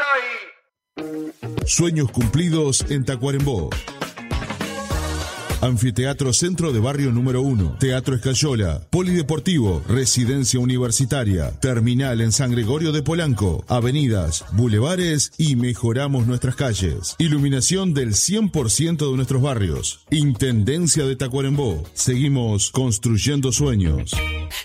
Sueños cumplidos en Tacuarembó. Anfiteatro Centro de Barrio número 1, Teatro Escayola, Polideportivo, Residencia Universitaria, Terminal en San Gregorio de Polanco, avenidas, bulevares y mejoramos nuestras calles. Iluminación del 100% de nuestros barrios. Intendencia de Tacuarembó. Seguimos construyendo sueños.